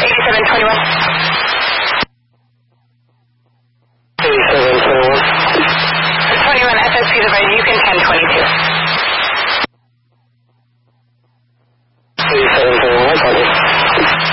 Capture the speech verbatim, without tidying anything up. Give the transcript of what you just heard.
eighty-seven twenty-one. eighty-seven twenty-one. twenty-one F S P, the right, you can